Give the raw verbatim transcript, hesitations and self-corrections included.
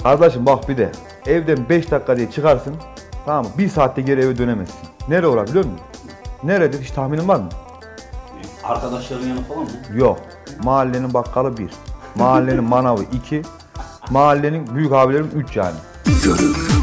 Kardeşim bak bir de evden beş dakika diye çıkarsın. Tamam mı? Bir saatte geri eve dönemezsin. Nereye uğrar biliyor musun? Nerededir? Hiç tahminin var mı? Arkadaşların yanı falan mı? Yok. Mahallenin bakkalı bir. Mahallenin manavı iki. Mahallenin büyük abilerim üç yani. Görür